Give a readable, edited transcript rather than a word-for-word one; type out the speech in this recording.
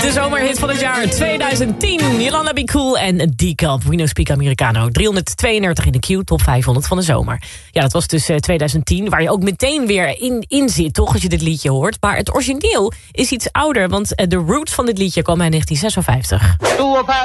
De zomerhit van het jaar 2010. Yolanda Be Cool en D-Cup. We No Speak Americano. 332 in de Q, top 500 van de zomer. Ja, dat was dus 2010, waar je ook meteen weer in zit, toch, als je dit liedje hoort. Maar het origineel is iets ouder, want de roots van dit liedje komen in 1956.